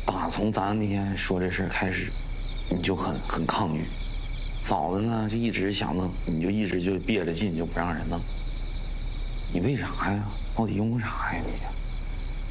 打从咱那天说这事开始，你就很抗拒。嫂子呢就一直想弄，你就一直就憋着劲就不让人弄。你为啥呀？到底用啥呀你？